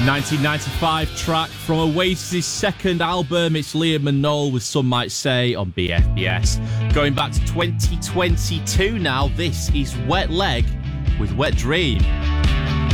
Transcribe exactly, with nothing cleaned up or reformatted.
nineteen ninety-five track from Oasis' second album. It's Liam and Noel with Some Might Say on B F B S. Going back to twenty twenty-two now, this is Wet Leg with Wet Dream.